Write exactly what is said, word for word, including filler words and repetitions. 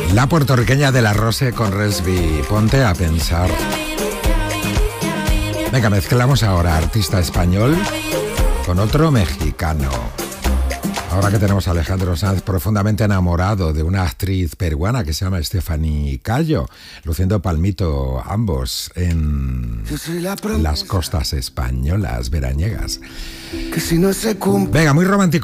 La puertorriqueña de la Rose con Resby. Ponte a pensar. Venga, mezclamos ahora artista español con otro mexicano. Ahora que tenemos a Alejandro Sanz profundamente enamorado de una actriz peruana que se llama Stephanie Cayo, luciendo palmito ambos en las costas españolas veraniegas. Que si no se cumple... Venga, muy romántico.